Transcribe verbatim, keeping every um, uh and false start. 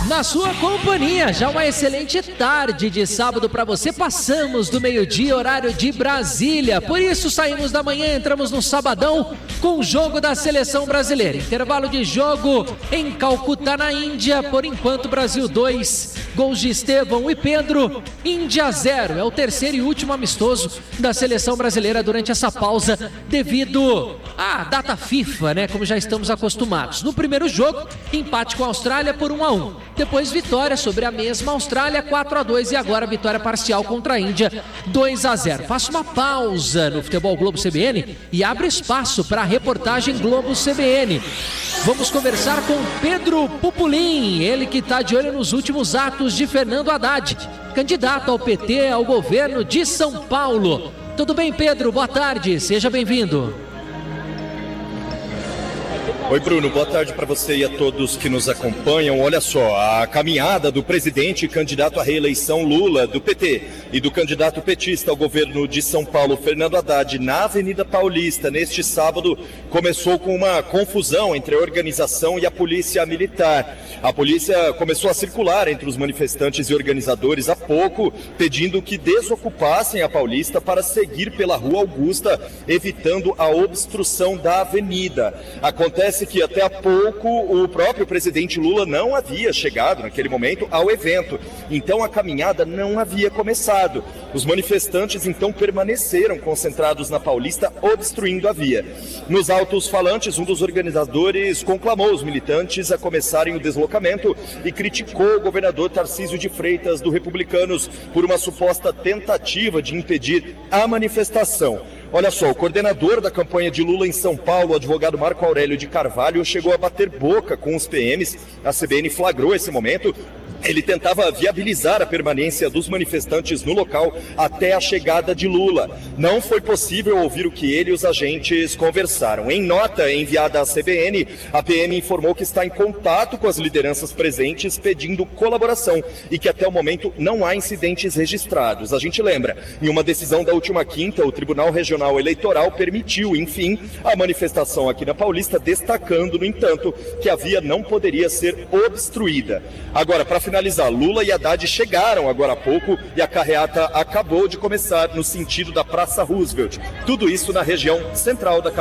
Na sua companhia, já uma excelente tarde de sábado para você. Passamos do meio-dia, horário de Brasília. Por isso saímos da manhã, entramos no sabadão com o jogo da seleção brasileira. Intervalo de jogo em Calcutá, na Índia. Por enquanto, Brasil dois, gols de Estevão e Pedro. Índia zero. É o terceiro e último amistoso da seleção brasileira durante essa pausa devido à data FIFA, né? Como já estamos acostumados. No primeiro jogo, empate com a Austrália por um a um. Depois vitória sobre a mesma Austrália, quatro a dois, e agora vitória parcial contra a Índia, dois a zero. Faço uma pausa no Futebol Globo C B N e abro espaço para a reportagem Globo C B N. Vamos conversar com Pedro Pupulim, ele que está de olho nos últimos atos de Fernando Haddad, candidato ao P T, ao governo de São Paulo. Tudo bem, Pedro? Boa tarde, seja bem-vindo. Oi, Bruno, boa tarde para você e a todos que nos acompanham. Olha só, a caminhada do presidente e candidato à reeleição Lula, do P T, e do candidato petista ao governo de São Paulo, Fernando Haddad, na Avenida Paulista, neste sábado, começou com uma confusão entre a organização e a polícia militar. A polícia começou a circular entre os manifestantes e organizadores há pouco, pedindo que desocupassem a Paulista para seguir pela Rua Augusta, evitando a obstrução da avenida. Acontece que até há pouco o próprio presidente Lula não havia chegado naquele momento ao evento, então a caminhada não havia começado. Os manifestantes então permaneceram concentrados na Paulista, obstruindo a via. Nos altos-falantes, um dos organizadores conclamou os militantes a começarem o deslocamento e criticou o governador Tarcísio de Freitas, do Republicanos, por uma suposta tentativa de impedir a manifestação. Olha só, o coordenador da campanha de Lula em São Paulo, o advogado Marco Aurélio de Carvalho, chegou a bater boca com os P Ms. A C B N flagrou esse momento. Ele tentava viabilizar a permanência dos manifestantes no local até a chegada de Lula. Não foi possível ouvir o que ele e os agentes conversaram. Em nota enviada à C B N, a P M informou que está em contato com as lideranças presentes pedindo colaboração e que até o momento não há incidentes registrados. A gente lembra, em uma decisão da última quinta, o Tribunal Regional Eleitoral permitiu, enfim, a manifestação aqui na Paulista, destacando, no entanto, que a via não poderia ser obstruída. Agora, para finalizar, Lula e Haddad chegaram agora há pouco e a carreata acabou de começar no sentido da Praça Roosevelt. Tudo isso na região central da capital.